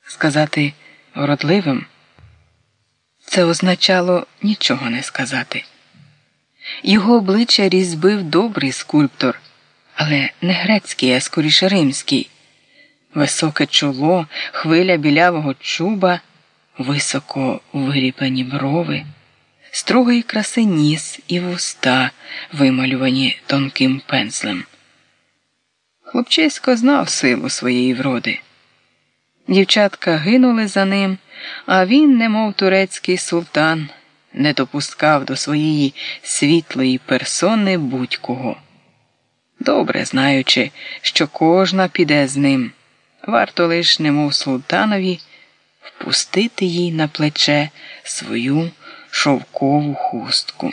Сказати «вродливим» – це означало нічого не сказати. Його обличчя різьбив добрий скульптор, але не грецький, а скоріше римський. Високе чоло, хвиля білявого чуба, високо виріпані брови, строгої краси ніс і вуста, вималювані тонким пензлем. Хлопчисько знав силу своєї вроди. Дівчатка гинули за ним, а він, немов турецький султан, не допускав до своєї світлої персони будь-кого. Добре знаючи, що кожна піде з ним, варто лиш, немов султанові, впустити їй на плече свою шовкову хустку.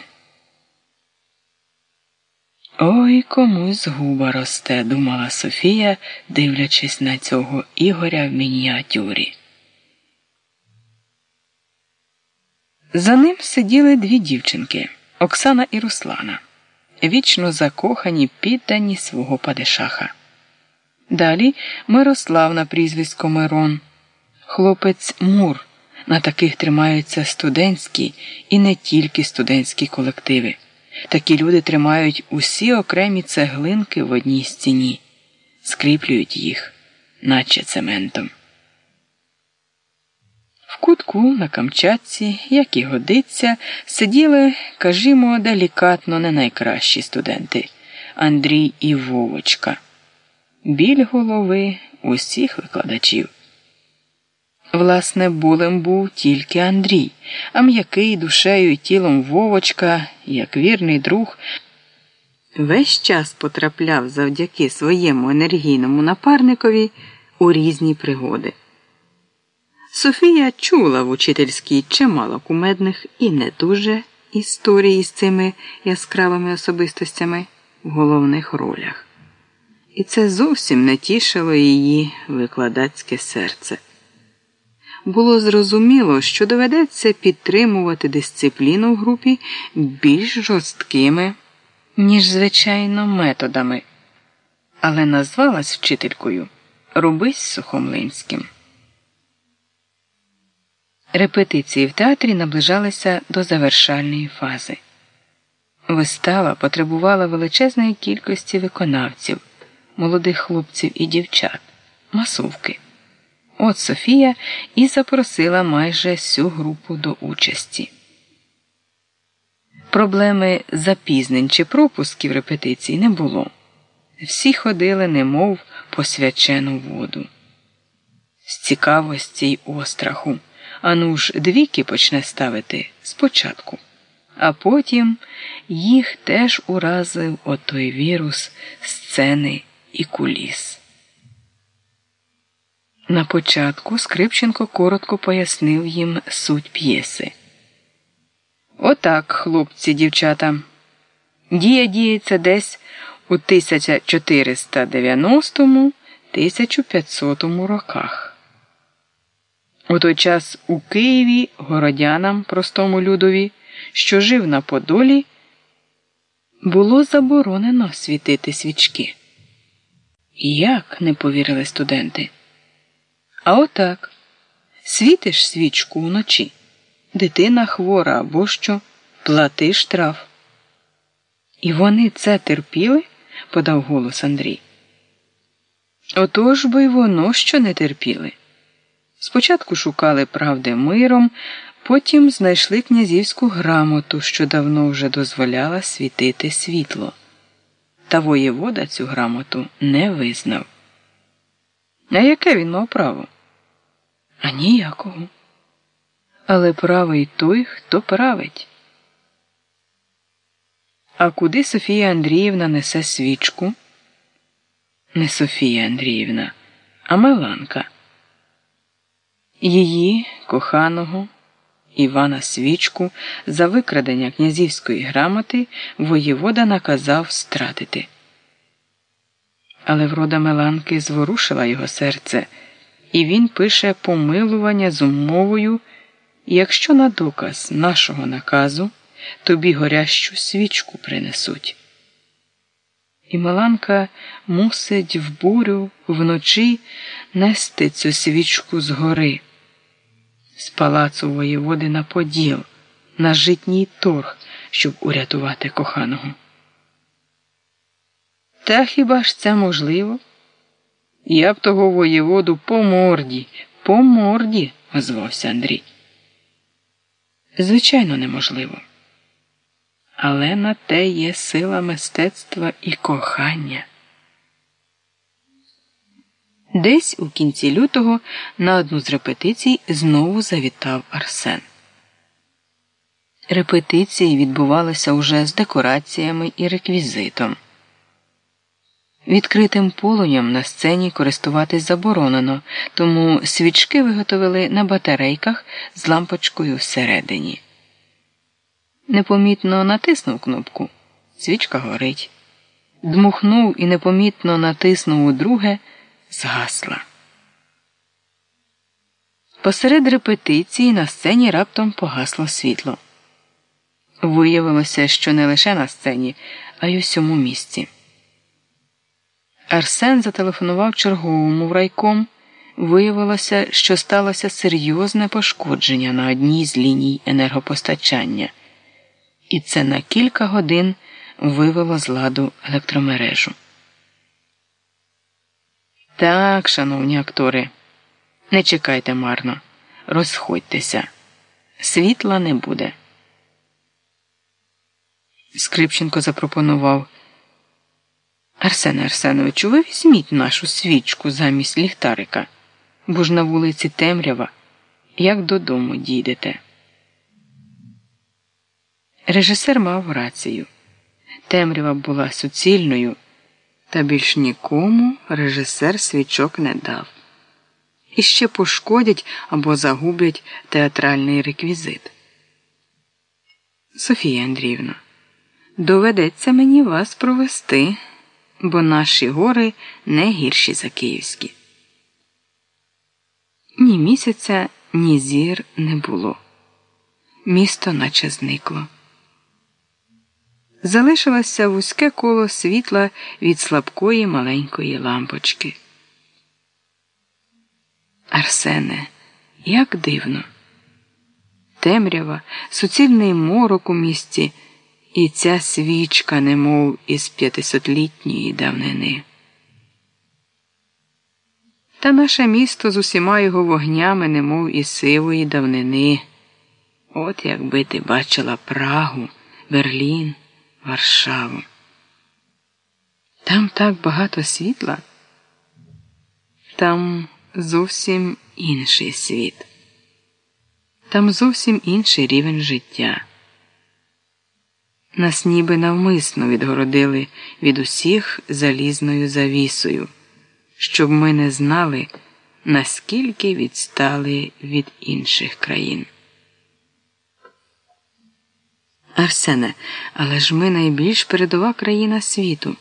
«Ой, комусь губа росте», – думала Софія, дивлячись на цього Ігоря в мініатюрі. За ним сиділи дві дівчинки – Оксана і Руслана, вічно закохані, піддані свого падишаха. Далі Мирослав на прізвисько Мирон, хлопець Мур. На таких тримаються студентські і не тільки студентські колективи. Такі люди тримають усі окремі цеглинки в одній стіні, скріплюють їх, наче цементом. В кутку на Камчатці, як і годиться, сиділи, кажімо, делікатно не найкращі студенти – Андрій і Вовочка. Біль голови усіх викладачів. Власне, болем був тільки Андрій, а м'який душею і тілом Вовочка, як вірний друг, весь час потрапляв завдяки своєму енергійному напарникові у різні пригоди. Софія чула в учительській чимало кумедних і не дуже історій з цими яскравими особистостями в головних ролях. І це зовсім не тішило її викладацьке серце. Було зрозуміло, що доведеться підтримувати дисципліну в групі більш жорсткими, ніж звичайно, методами. Але назвалась вчителькою Рубись Сухомлинським. Репетиції в театрі наближалися до завершальної фази. Вистава потребувала величезної кількості виконавців, молодих хлопців і дівчат, масовки. От Софія і запросила майже всю групу до участі. Проблеми запізнень чи пропусків репетицій не було. Всі ходили немов по свячену воду. З цікавості й остраху. Ану ж двійки почне ставити спочатку, а потім їх теж уразив отой вірус сцени і куліс. На початку Скрипченко коротко пояснив їм суть п'єси. Отак, хлопці, дівчата, дія діється десь у 1490-1500 роках. У той час у Києві городянам, простому людові, що жив на Подолі, було заборонено світити свічки. Як, не повірили студенти? А отак, світиш свічку вночі, дитина хвора або що, плати штраф. І вони це терпіли, подав голос Андрій. Отож бо й воно, що не терпіли. Спочатку шукали правди миром, потім знайшли князівську грамоту, що давно вже дозволяла світити світло. Та воєвода цю грамоту не визнав. А яке він мав право? А ніякого. Але правий той, хто править. А куди Софія Андріївна несе свічку? Не Софія Андріївна, а Меланка. Її, коханого, Івана Свічку, за викрадення князівської грамоти воєвода наказав стратити. Але врода Меланки зворушила його серце, і він пише помилування з умовою, якщо на доказ нашого наказу тобі горящу свічку принесуть. І Миланка мусить в бурю вночі нести цю свічку з гори, з палацу воєводи на Поділ, на житній торг, щоб урятувати коханого. Та хіба ж це можливо? Я б того воєводу по морді, озвався Андрій. Звичайно, неможливо. Але на те є сила мистецтва і кохання. Десь у кінці лютого на одну з репетицій знову завітав Арсен. Репетиції відбувалися уже з декораціями і реквізитом. Відкритим полум'ям на сцені користуватись заборонено, тому свічки виготовили на батарейках з лампочкою всередині. Непомітно натиснув кнопку – свічка горить. Дмухнув і непомітно натиснув удруге – згасла. Посеред репетиції на сцені раптом погасло світло. Виявилося, що не лише на сцені, а й у всьому місті. Арсен зателефонував черговому в райком. Виявилося, що сталося серйозне пошкодження на одній з ліній енергопостачання. І це на кілька годин вивело з ладу електромережу. Так, шановні актори, не чекайте марно, розходьтеся. Світла не буде. Скрипченко запропонував: Арсене Арсеновичу, ви візьміть нашу свічку замість ліхтарика, бо ж на вулиці темрява, як додому дійдете. Режисер мав рацію. Темрява була суцільною, та більш нікому режисер свічок не дав. І ще пошкодять або загублять театральний реквізит. Софія Андріївна, доведеться мені вас провести, бо наші гори не гірші за київські. Ні місяця, ні зір не було. Місто наче зникло. Залишилося вузьке коло світла від слабкої маленької лампочки. Арсене, як дивно. Темрява, суцільний морок у місті і ця свічка, немов із 500-літньої давнини. Та наше місто з усіма його вогнями, немов із сивої давнини. От якби ти бачила Прагу, Берлін, Варшаву. Там так багато світла. Там зовсім інший світ. Там зовсім інший рівень життя. Нас ніби навмисно відгородили від усіх залізною завісою, щоб ми не знали, наскільки відстали від інших країн. Арсене, але ж ми найбільш передова країна світу.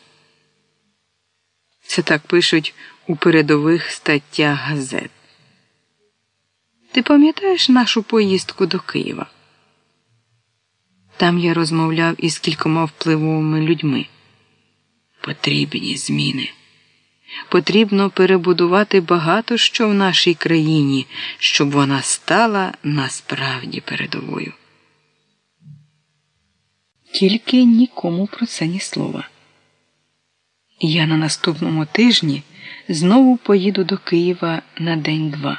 Це так пишуть у передових статтях газет. Ти пам'ятаєш нашу поїздку до Києва? Там я розмовляв із кількома впливовими людьми. Потрібні зміни. Потрібно перебудувати багато що в нашій країні, щоб вона стала насправді передовою. Тільки нікому про це ні слова. Я на наступному тижні знову поїду до Києва на день-два.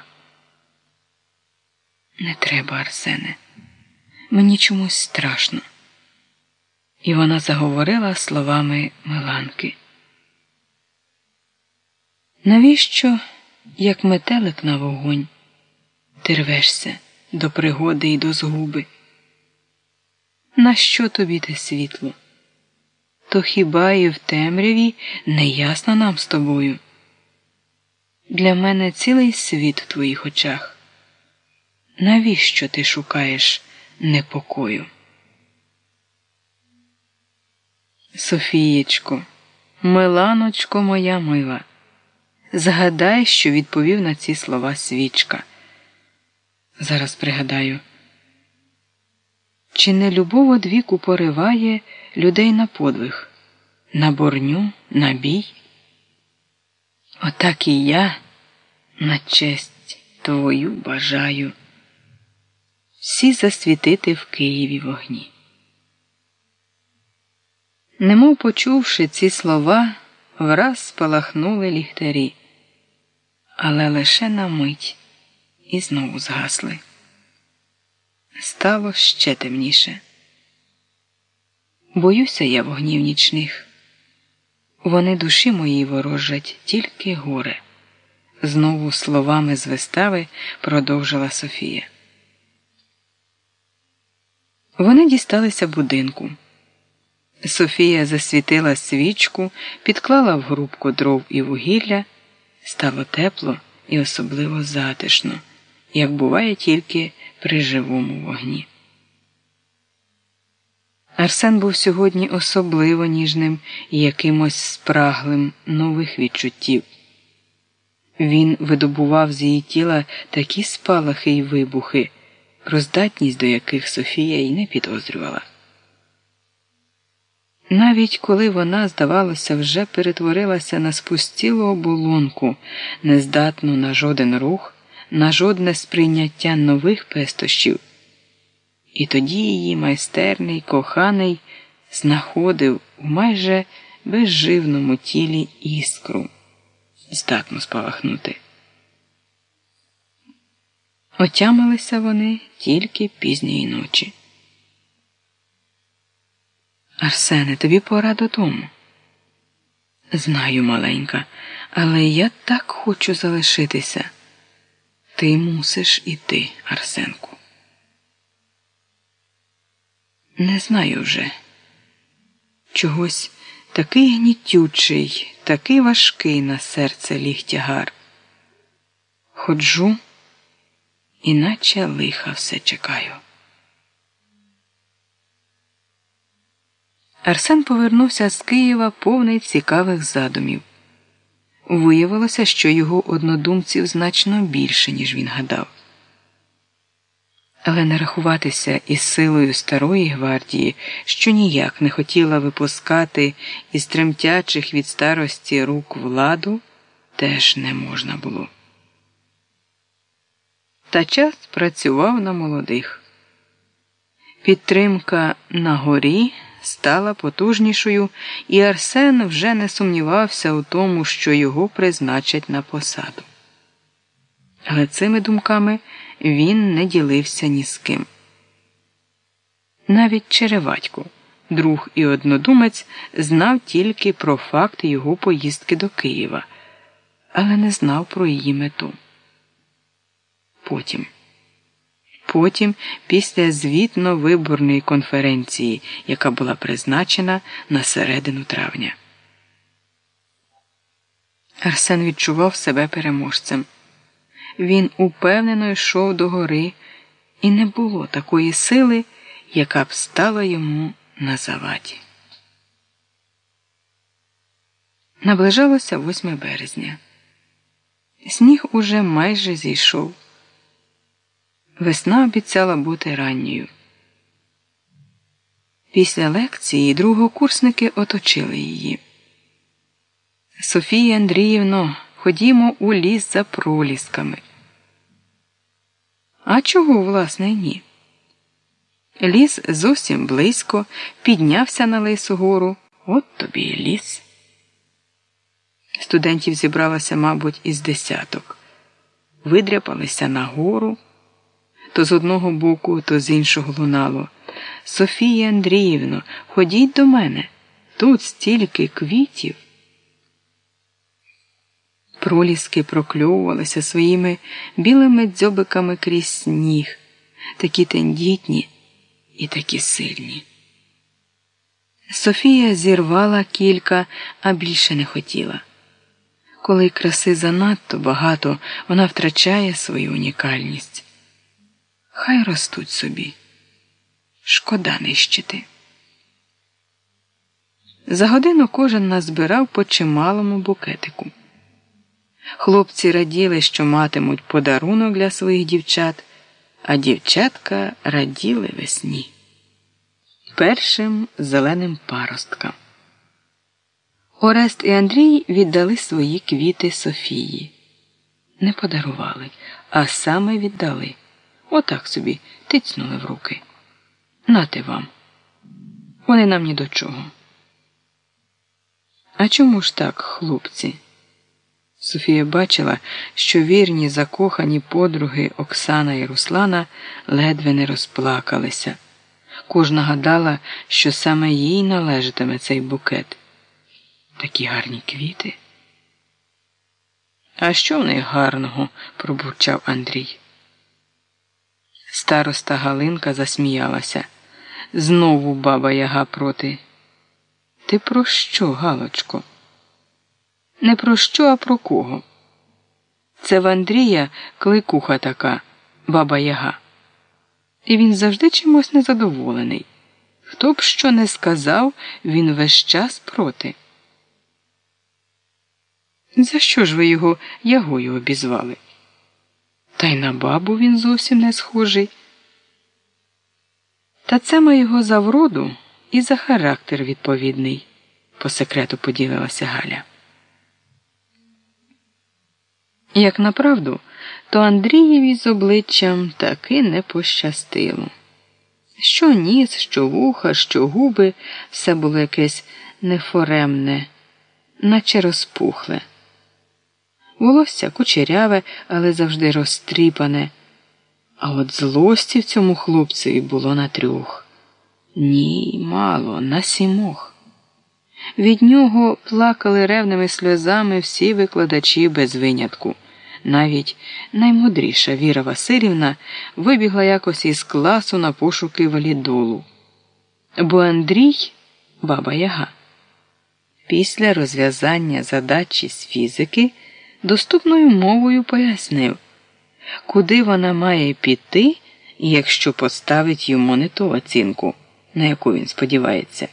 Не треба, Арсене. Мені чомусь страшно. І вона заговорила словами Миланки. Навіщо, як метелик на вогонь, ти рвешся до пригоди і до згуби? Нащо тобі те світло? То хіба і в темряві не ясно нам з тобою? Для мене цілий світ в твоїх очах. Навіщо ти шукаєш непокою? Софієчко, Миланочко моя мила, згадай, що відповів на ці слова свічка. Зараз пригадаю. Чи не любов одвіку пориває людей на подвиг, на борню, на бій. Отак і я на честь твою бажаю всі засвітити в Києві вогні. Немов почувши ці слова, враз спалахнули ліхтарі, але лише на мить і знову згасли. Стало ще темніше. Боюся я вогнів нічних. Вони душі моїй ворожать тільки горе. Знову словами з вистави продовжила Софія. Вони дісталися будинку. Софія засвітила свічку, підклала в грубку дров і вугілля. Стало тепло і особливо затишно, як буває тільки при живому вогні. Арсен був сьогодні особливо ніжним і якимось спраглим нових відчуттів. Він видобував з її тіла такі спалахи й вибухи, про здатність до яких Софія й не підозрювала. Навіть коли вона, здавалося, вже перетворилася на спустілу оболонку, нездатну на жоден рух, на жодне сприйняття нових пестощів, і тоді її майстерний, коханий знаходив у майже безживному тілі іскру, здатну спалахнути. Отямилися вони тільки пізньої ночі. Арсене, тобі пора додому. Знаю, маленька, але я так хочу залишитися. Ти мусиш іти, Арсенку. Не знаю вже. Чогось такий гнітючий, такий важкий на серце ліг тягар. Ходжу, іначе лиха все чекаю. Арсен повернувся з Києва повний цікавих задумів. Виявилося, що його однодумців значно більше, ніж він гадав. Але не рахуватися із силою старої гвардії, що ніяк не хотіла випускати із тремтячих від старості рук владу, теж не можна було. Та час працював на молодих. Підтримка на горі стала потужнішою, і Арсен вже не сумнівався у тому, що його призначать на посаду. Але цими думками він не ділився ні з ким. Навіть Череватько, друг і однодумець, знав тільки про факт його поїздки до Києва, але не знав про її мету. Потім, після звітно-виборної конференції, яка була призначена на середину травня. Арсен відчував себе переможцем. Він упевнено йшов до гори, і не було такої сили, яка б стала йому на заваді. Наближалося 8 березня. Сніг уже майже зійшов. Весна обіцяла бути ранньою. Після лекції другокурсники оточили її. «Софія Андріївно, ходімо у ліс за пролісками». А чого, власне, ні? Ліс зовсім близько, піднявся на Лису гору, от тобі і ліс. Студентів зібралося, мабуть, із десяток. Видряпалися на гору. То з одного боку, то з іншого лунало: «Софія Андріївно, ходіть до мене, тут стільки квітів». Проліски прокльовувалися своїми білими дзьобиками крізь сніг, такі тендітні і такі сильні. Софія зірвала кілька, а більше не хотіла. Коли краси занадто багато, вона втрачає свою унікальність. Хай ростуть собі. Шкода нищити. За годину кожен назбирав по чималому букетику. Хлопці раділи, що матимуть подарунок для своїх дівчат, а дівчатка раділи весні. Першим зеленим паросткам. Орест і Андрій віддали свої квіти Софії. Не подарували, а саме віддали. Отак собі тицнули в руки. Нате вам. Вони нам ні до чого. А чому ж так, хлопці? Софія бачила, що вірні закохані подруги Оксана і Руслана ледве не розплакалися. Кожна гадала, що саме їй належатиме цей букет. Такі гарні квіти. А що в них гарного? Пробурчав Андрій. Староста Галинка засміялася. Знову баба Яга проти. Ти про що, Галочко? Не про що, а про кого? Це в Андрія кликуха така, баба Яга. І він завжди чимось незадоволений. Хто б що не сказав, він весь час проти. За що ж ви його Ягою обізвали? Та й на бабу він зовсім не схожий. Та це ми його за вроду і за характер відповідний, по секрету поділилася Галя. Як направду, то Андрієві з обличчям таки не пощастило. Що ніс, що вуха, що губи, все було якесь нефоремне, наче розпухле. Волосся кучеряве, але завжди розтріпане. А от злості в цьому хлопцеві було на 3. Ні, мало, на 7. Від нього плакали ревними сльозами всі викладачі без винятку. Навіть наймудріша Віра Василівна вибігла якось із класу на пошуки валідолу. Бо Андрій – баба Яга. Після розв'язання задачі з фізики доступною мовою пояснив, куди вона має піти, якщо поставить йому не ту оцінку, на яку він сподівається.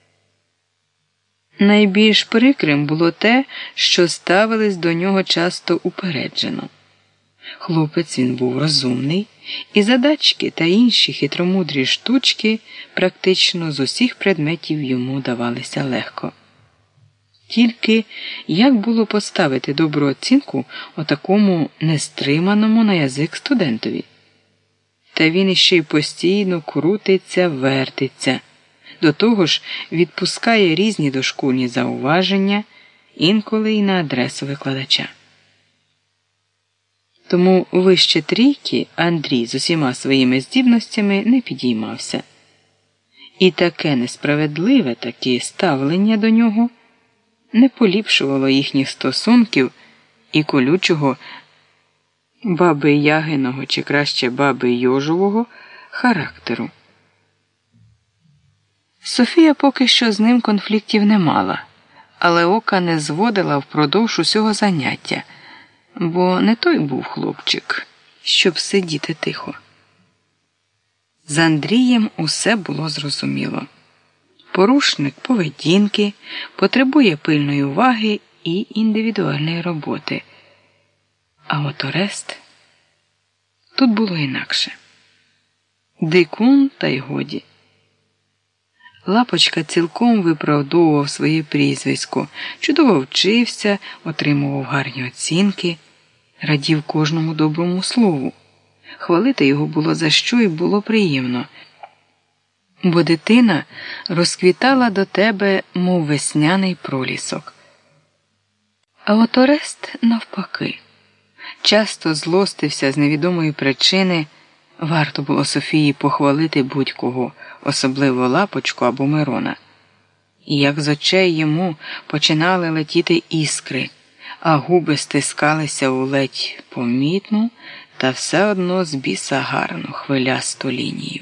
Найбільш прикрим було те, що ставились до нього часто упереджено. Хлопець він був розумний, і задачки та інші хитромудрі штучки практично з усіх предметів йому давалися легко. Тільки як було поставити добру оцінку отакому нестриманому на язик студентові? Та він іще й постійно крутиться, вертиться. До того ж відпускає різні дошкульні зауваження, інколи й на адресу викладача. Тому вище 3 Андрій з усіма своїми здібностями не підіймався. І таке несправедливе таке ставлення до нього не поліпшувало їхніх стосунків і колючого баби Ягиного, чи краще баби Йожового, характеру. Софія поки що з ним конфліктів не мала, але ока не зводила впродовж усього заняття, бо не той був хлопчик, щоб сидіти тихо. З Андрієм усе було зрозуміло. Порушник поведінки, потребує пильної уваги і індивідуальної роботи. А от Орест тут було інакше. Дикун та й годі. Лапочка цілком виправдовував своє прізвисько, чудово вчився, отримував гарні оцінки, радів кожному доброму слову. Хвалити його було за що і було приємно, бо дитина розквітала до тебе, мов весняний пролісок. А от Орест навпаки. Часто злостився з невідомої причини. Варто було Софії похвалити будь-кого, особливо Лапочку або Мирона. І як з очей йому починали летіти іскри, а губи стискалися у ледь помітну та все одно з біса гарну хвилясту лінію.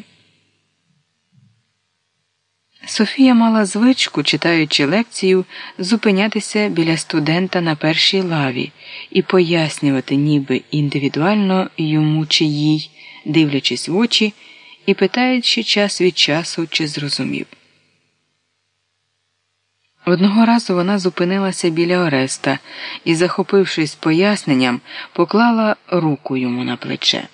Софія мала звичку, читаючи лекцію, зупинятися біля студента на першій лаві і пояснювати ніби індивідуально йому чи їй, дивлячись в очі і питаючи час від часу, чи зрозумів. Одного разу вона зупинилася біля Ореста і, захопившись поясненням, поклала руку йому на плече.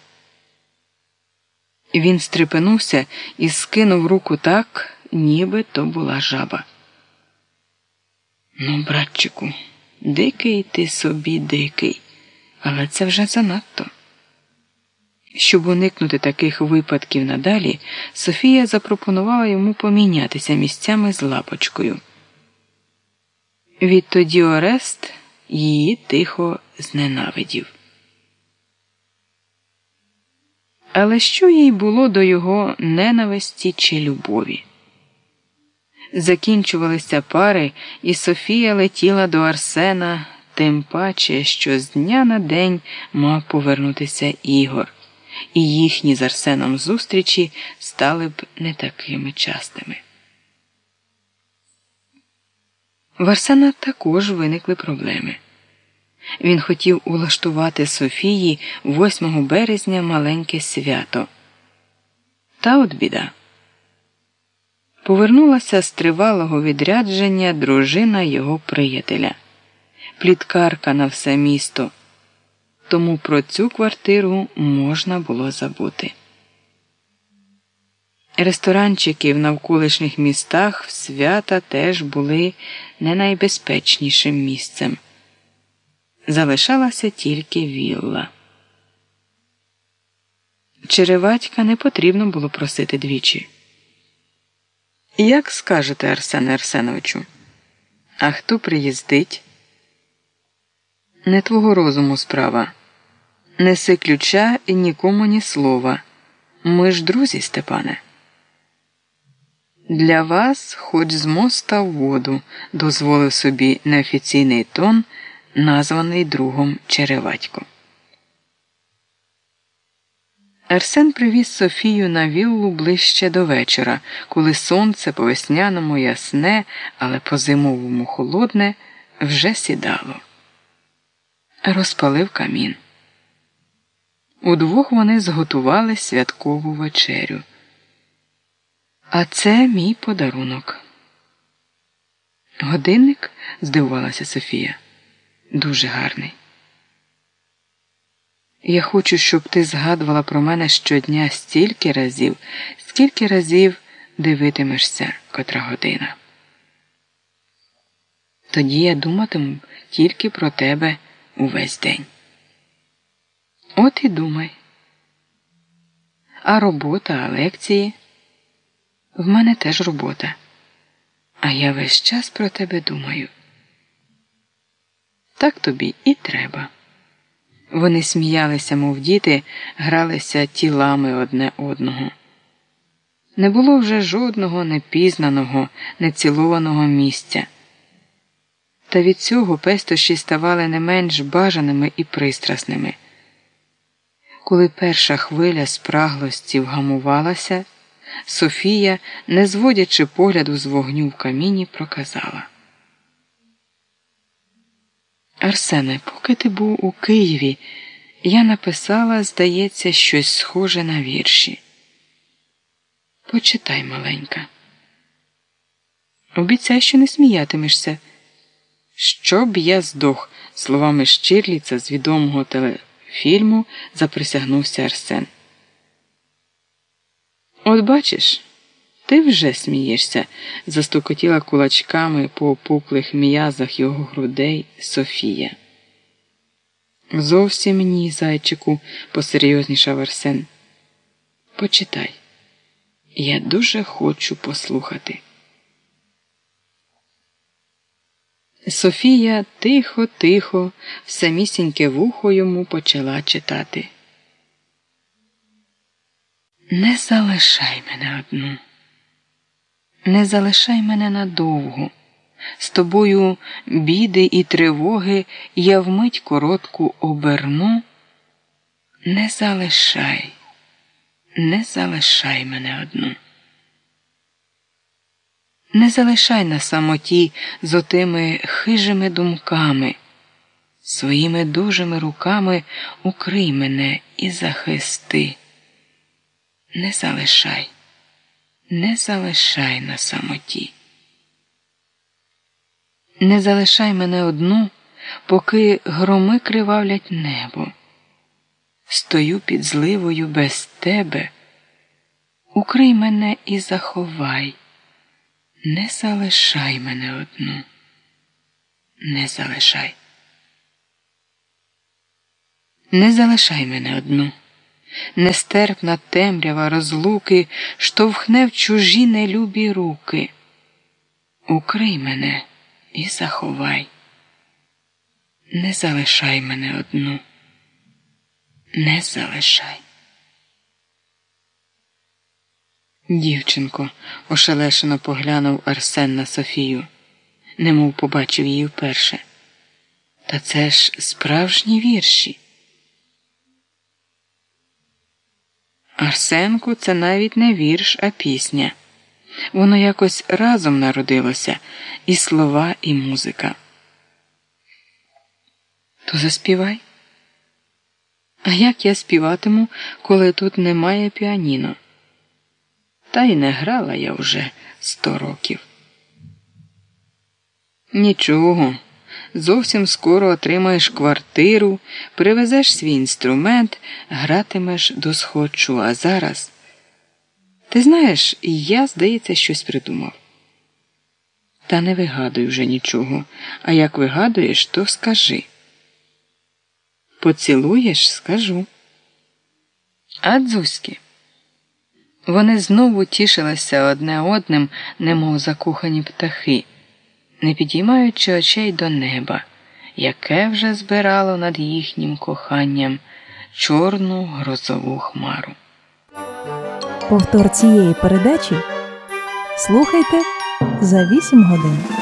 Він стрепенувся і скинув руку так, ніби то була жаба. Ну, братчику, дикий ти собі дикий, але це вже занадто. Щоб уникнути таких випадків надалі, Софія запропонувала йому помінятися місцями з Лапочкою. Відтоді Орест її тихо зненавидів. Але що їй було до його ненависті чи любові? Закінчувалися пари, і Софія летіла до Арсена, тим паче, що з дня на день мав повернутися Ігор, і їхні з Арсеном зустрічі стали б не такими частими. В Арсена також виникли проблеми. Він хотів улаштувати Софії 8 березня маленьке свято. Та от біда. Повернулася з тривалого відрядження дружина його приятеля. Пліткарка на все місто. Тому про цю квартиру можна було забути. Ресторанчики в навколишніх містах в свята теж були не найбезпечнішим місцем. Залишалася тільки вілла. Череватька не потрібно було просити двічі. Як скажете, Арсене Арсеновичу? А хто приїздить? Не твого розуму справа. Неси ключа і нікому ні слова. Ми ж друзі, Степане. Для вас хоч з моста в воду, дозволив собі неофіційний тон, названий другом Череватько. Арсен привіз Софію на віллу ближче до вечора, коли сонце по-весняному ясне, але по-зимовому холодне, вже сідало. Розпалив камін. Удвох вони зготували святкову вечерю. А це мій подарунок. Годинник? Здивувалася Софія. Дуже гарний. Я хочу, щоб ти згадувала про мене щодня стільки разів, скільки разів дивитимешся, котра година. Тоді я думатиму тільки про тебе увесь день. От і думай. А робота, а лекції? В мене теж робота. А я весь час про тебе думаю. Так тобі і треба. Вони сміялися, мов діти, гралися тілами одне одного. Не було вже жодного непізнаного, нецілованого місця. Та від цього пестощі ставали не менш бажаними і пристрасними. Коли перша хвиля спраглості вгамувалася, Софія, не зводячи погляду з вогню в каміні, проказала. Арсене, поки ти був у Києві, я написала, здається, щось схоже на вірші. Почитай, маленька. Обіцяй, що не сміятимешся. Щоб я здох, словами Штірліца з відомого телефільму заприсягнувся Арсен. От бачиш, ти вже смієшся, застукотіла кулачками по опуклих м'язах його грудей Софія. Зовсім ні, зайчику, посерйознішав Арсен. Почитай. Я дуже хочу послухати. Софія тихо-тихо, в самісіньке вухо йому почала читати. Не залишай мене одну. Не залишай мене надовго. З тобою біди і тривоги я вмить коротку оберну. Не залишай, не залишай мене одну. Не залишай на самоті з отими хижими думками. Своїми дужими руками укрий мене і захисти. Не залишай, не залишай на самоті. Не залишай мене одну, поки громи кривавлять небо. Стою під зливою без тебе. Укрий мене і заховай. Не залишай мене одну. не залишай. Не залишай мене одну. Нестерпна темрява розлуки штовхне в чужі нелюбі руки. Укрий мене і заховай. Не залишай мене одну. Не залишай. Дівчинко, ошелешено поглянув Арсен на Софію, немов побачив її вперше. Та це ж справжні вірші. Арсенку, це навіть не вірш, а пісня. Воно якось разом народилося, і слова, і музика. То заспівай. А як я співатиму, коли тут немає піаніно? Та й не грала я вже 100 років. Нічого, зовсім скоро отримаєш квартиру, привезеш свій інструмент, гратимеш досхочу, а зараз... Ти знаєш, я, здається, щось придумав. Та не вигадуй вже нічого, а як вигадуєш, то скажи. Поцілуєш – скажу. А дзузьки? Вони знову тішилися одне одним, немов закохані птахи, не підіймаючи очей до неба, яке вже збирало над їхнім коханням чорну грозову хмару. Повтор цієї передачі слухайте за 8 годин.